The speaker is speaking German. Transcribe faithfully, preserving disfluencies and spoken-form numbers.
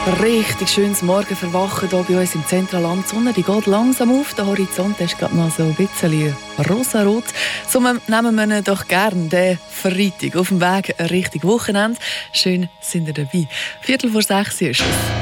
Richtig schönes Morgenverwachen hier bei uns im Zentralland. Die Sonne die geht langsam auf, der Horizont ist gerade noch so ein bisschen rosarot. So nehmen wir ihn doch gerne, den Freitag, auf dem Weg Richtung Wochenende. Schön sind ihr dabei. Viertel vor sechs ist es.